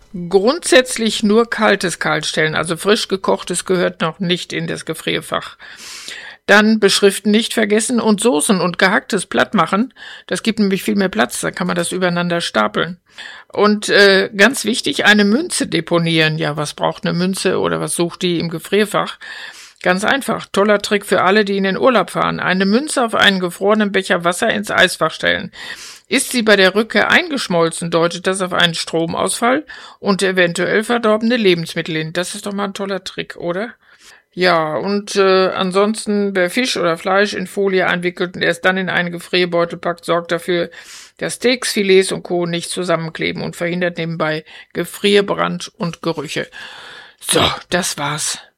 Grundsätzlich nur kaltes kaltstellen, also frisch gekochtes gehört noch nicht in das Gefrierfach. Dann beschriften nicht vergessen und Soßen und gehacktes platt machen. Das gibt nämlich viel mehr Platz, da kann man das übereinander stapeln. Und ganz wichtig, eine Münze deponieren. Ja, was braucht eine Münze oder was sucht die im Gefrierfach? Ganz einfach, toller Trick für alle, die in den Urlaub fahren. Eine Münze auf einen gefrorenen Becher Wasser ins Eisfach stellen. Ist sie bei der Rückkehr eingeschmolzen, deutet das auf einen Stromausfall und eventuell verdorbene Lebensmittel hin. Das ist doch mal ein toller Trick, oder? Ja, und ansonsten, wer Fisch oder Fleisch in Folie einwickelt und erst dann in einen Gefrierbeutel packt, sorgt dafür, dass Steaks, Filets und Co. nicht zusammenkleben und verhindert nebenbei Gefrierbrand und Gerüche. So, das war's.